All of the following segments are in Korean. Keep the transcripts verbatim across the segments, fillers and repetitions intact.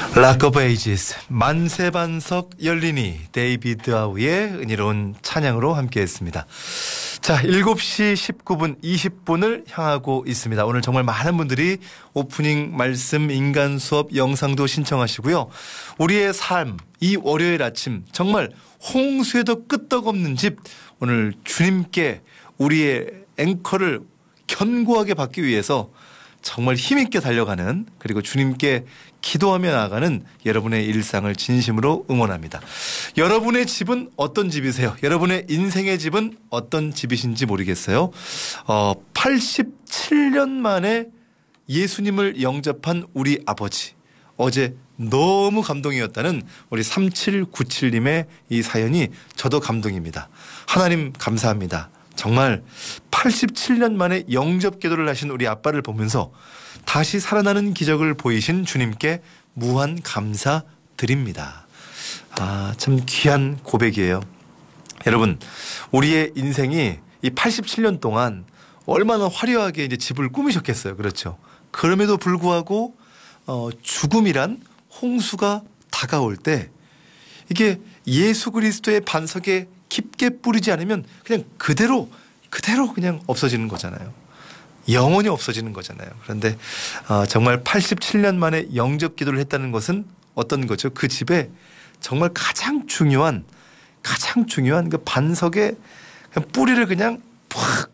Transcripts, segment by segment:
락 오브 에이지스 만세반석 열리니 데이비드 아우의 은혜로운 찬양으로 함께했습니다. 자, 일곱 시 십구 분 이십 분을 향하고 있습니다. 오늘 정말 많은 분들이 오프닝 말씀 인간 수업 영상도 신청하시고요. 우리의 삶, 이 월요일 아침 정말 홍수에도 끄떡없는 집, 오늘 주님께 우리의 앵커를 견고하게 받기 위해서 정말 힘있게 달려가는, 그리고 주님께 기도하며 나아가는 여러분의 일상을 진심으로 응원합니다. 여러분의 집은 어떤 집이세요? 여러분의 인생의 집은 어떤 집이신지 모르겠어요. 어, 팔십칠 년 만에 예수님을 영접한 우리 아버지, 어제 너무 감동이었다는 우리 삼칠구칠 님의 이 사연이 저도 감동입니다. 하나님 감사합니다. 정말 팔십칠 년 만에 영접 기도를 하신 우리 아빠를 보면서 다시 살아나는 기적을 보이신 주님께 무한 감사드립니다. 아, 참 귀한 고백이에요. 여러분, 우리의 인생이 이 팔십칠 년 동안 얼마나 화려하게 이제 집을 꾸미셨겠어요. 그렇죠. 그럼에도 불구하고 어, 죽음이란 홍수가 다가올 때 이게 예수 그리스도의 반석에 깊게 뿌리지 않으면 그냥 그대로 그대로 그냥 없어지는 거잖아요. 영원히 없어지는 거잖아요. 그런데 어, 정말 팔십칠 년 만에 영접 기도를 했다는 것은 어떤 거죠? 그 집에 정말 가장 중요한 가장 중요한 그 반석에 그냥 뿌리를 그냥 팍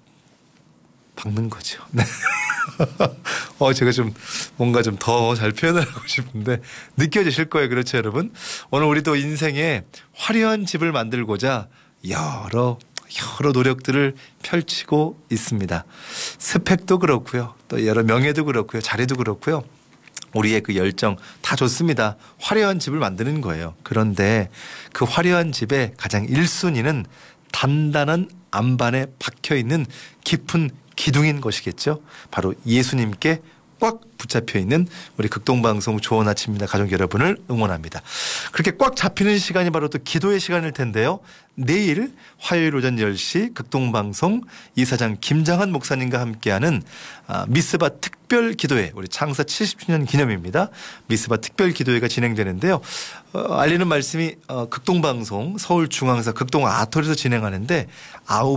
박는 거죠. 네. 어, 제가 좀 뭔가 좀 더 잘 표현을 하고 싶은데 느껴지실 거예요. 그렇죠, 여러분? 오늘 우리도 인생에 화려한 집을 만들고자 여러 여러 노력들을 펼치고 있습니다. 스펙도 그렇고요. 또 여러 명예도 그렇고요. 자리도 그렇고요. 우리의 그 열정 다 좋습니다. 화려한 집을 만드는 거예요. 그런데 그 화려한 집의 가장 일 순위는 단단한 안반에 박혀 있는 깊은 기둥인 것이겠죠. 바로 예수님께 꽉 붙잡혀 있는 우리 극동방송 좋은 아침입니다. 가족 여러분을 응원합니다. 그렇게 꽉 잡히는 시간이 바로 또 기도의 시간일 텐데요. 내일 화요일 오전 열 시 극동방송 이사장 김장한 목사님과 함께하는 미스바 특별 기도회, 우리 창사 칠십 주년 기념입니다. 미스바 특별 기도회가 진행되는데요. 어, 알리는 말씀이 어, 극동방송 서울중앙사 극동아톨에서 진행하는데 아홉